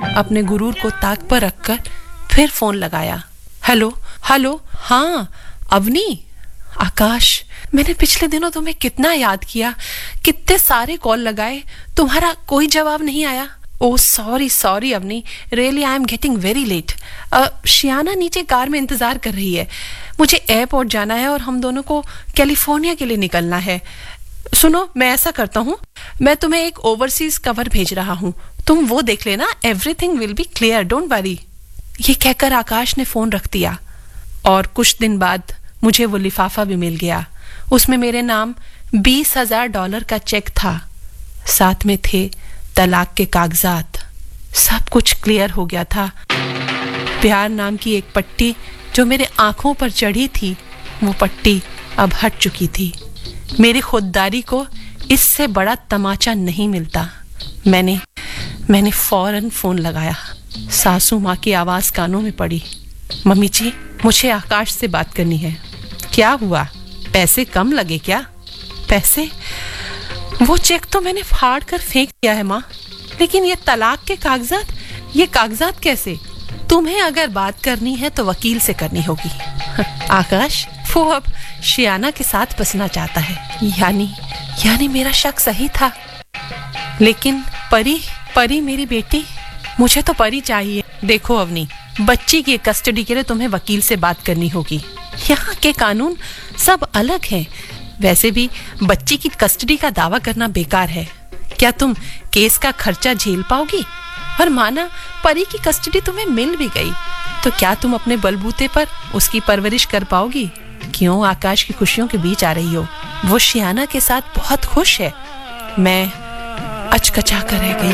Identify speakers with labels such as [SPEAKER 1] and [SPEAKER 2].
[SPEAKER 1] अपने गुरूर को ताक पर रखकर फिर फोन लगाया। हेलो हेलो, हाँ अवनी। आकाश, मैंने पिछले दिनों तुम्हें कितना याद किया, कितने सारे कॉल लगाए, तुम्हारा कोई जवाब नहीं आया। Oh sorry Avani, really I am getting very late. शियाना नीचे कार में इंतजार कर रही है। मुझे एयरपोर्ट जाना है और हम दोनों को कैलिफोर्निया के लिए निकलना है। सुनो, मैं ऐसा करता हूँ, मैं तुम्हें एक ओवरसीज कवर भेज रहा हूँ, तुम वो देख लेना, everything will be clear, don't worry. ये कहकर आकाश ने फोन रख दिया और कुछ दिन बाद मुझे वो लिफाफा भी मिल गया। उसमें मेरे नाम $20,000 का चेक था, साथ में थे तलाक के कागजात। सब कुछ क्लियर हो गया था। प्यार नाम की एक पट्टी जो मेरे आंखों पर चढ़ी थी, वो पट्टी अब हट चुकी थी। मेरी खुददारी को इससे बड़ा तमाचा नहीं मिलता। मैंने फौरन फोन लगाया। सासू माँ की आवाज कानों में पड़ी। मम्मी जी, मुझे आकाश से बात करनी है। क्या हुआ, पैसे कम लगे क्या? पैसे? वो चेक तो मैंने फाड़ कर फेंक दिया है माँ, लेकिन ये तलाक के कागजात, ये कागजात कैसे? तुम्हें अगर बात करनी है तो वकील से करनी होगी। आकाश, वो अब शियाना के साथ बसना चाहता है। यानी मेरा शक सही था। लेकिन परी मेरी बेटी, मुझे तो परी चाहिए। देखो अवनी, बच्ची की कस्टडी के लिए तुम्हें वकील से बात करनी होगी। यहाँ के कानून सब अलग हैं। वैसे भी बच्ची की कस्टडी का दावा करना बेकार है। क्या तुम केस का खर्चा झेल पाओगी? और माना परी की कस्टडी तुम्हें मिल भी गई, तो क्या तुम अपने बलबूते पर उसकी परवरिश कर पाओगी? क्यों आकाश की खुशियों के बीच आ रही हो? वो शियाना के साथ बहुत खुश है। मैं अचकचा कर रह गई।